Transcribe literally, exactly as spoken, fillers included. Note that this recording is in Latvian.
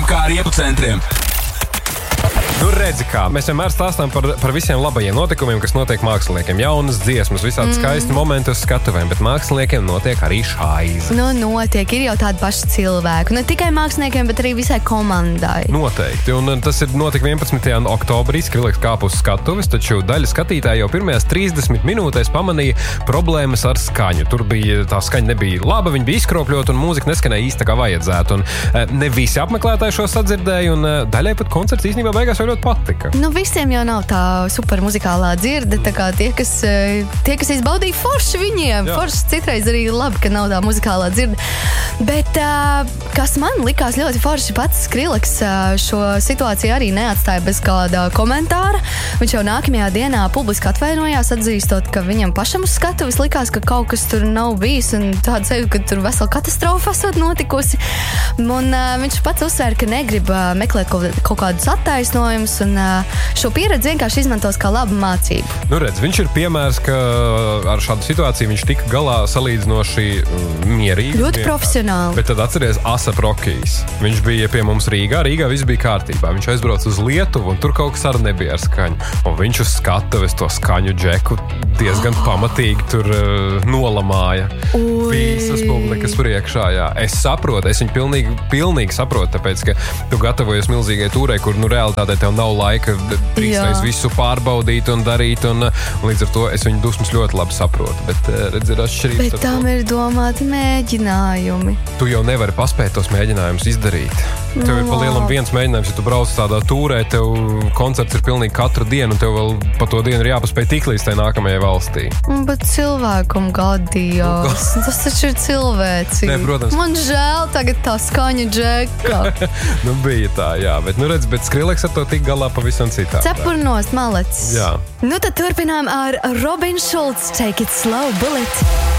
kā ar riepu centriem. Nu redzi kā, mēs vienmēr stāstām par, par visiem labajiem notikumiem, kas notiek māksliniekiem. Jaunas dziesmas, visādi mm. skaisti momenti uz skatuvēm, bet māksliniekiem notiek arī šaize. Nu, notiek, ir jau tādi paši cilvēki. Ne tikai māksliniekiem, bet arī visai komandai. Noteikti, un tas ir notika vienpadsmitajā oktobrī, Skrillex kāp uz skatuves, taču daļa skatītāji jau pirmajās trīsdesmit minūtēs pamanīja problēmas ar skaņu. Tur bija, tā skaņa nebija laba, viņa bija izkropļota un mūzika neskanēja īsti tā kā vajadzētu. Un ne visi apmeklētāji šo sadzirdēja, un daļai pat koncerts īstenībā beigās jau ļoti patika. Nu, visiem jau nav tā super muzikālā dzirde, tā kā tie, kas, tie, kas izbaudīja forši viņiem. Jā. Forši citreiz arī labi, ka nav tā muzikālā dzirde. Bet, kas man likās ļoti forši, pats Skrillex šo situāciju arī neatstāja bez kāda komentāra. Viņš jau nākamajā dienā publiski atvainojās, atzīstot, ka viņam pašam uz skatuves likās, ka kaut kas tur nav bijis un tāda sevi, ka tur vesela katastrofa esot notikusi. Un viņš pats uzsvēra, ka negrib meklēt kaut, kaut kādus attaisnojumus un šo pieredzi vienkārši izmantos kā labu mācību. Nu redz, viņš ir piemērs, ka ar šādu situāciju viņš tika galā salīdzinoši mierīgi. Ļoti profesionāli. Bet tad atceries A$ap Rockijs. Viņš bija pie mums Rīgā, Rīgā viss bija kārtībā. Viņš aizbrauca uz Lietuvu un tur kaut kas arī nebija ar skaņu. Un viņš uz skatuves to skaņu džeku diezgan oh. pamatīgi tur uh, nolamāja. Ui. Visas publikas priekšā, jā. Es saprotu, es viņu pilnīgi, pilnīgi saprotu, tāpēc, ka tu gatavojies milzīgai tūrei, kur nu realitātē tev nav laika trīsreiz visu pārbaudīt un darīt, un, un līdz ar to es viņu dusmas ļoti labi saprotu. Bet, redz, ir atšķirības. Bet tam ir domāti mēģinājumi. Tu jau nevari paspēt tos mēģinājumus izdarīt. No, tev ir pa lielam viens mēģinājums, ja tu brauc tādā tūrē, tev koncerts ir pilnīgi katru dienu, un tev vēl pa to dienu ir jāpaspēj tik līdz tai nākamajai valstī. Bet cilvēkam gadījās. Tas taču ir cilvēcīgi. Ne, protams. Man žēl tagad tā skaņa džeka. Nu bija tā, jā. Bet, nu redz, bet Skrillex ar to tik galā pavisam citādi. Cepurnos malets. Jā. Nu tad turpinām ar Robin Schulz, Take It Slow, Bullet.